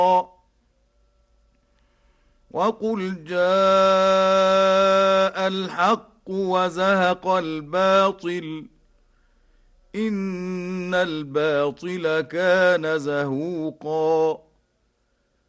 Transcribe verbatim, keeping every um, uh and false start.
وقل جاء الحق وزهق الباطل إن الباطل كان زهوقا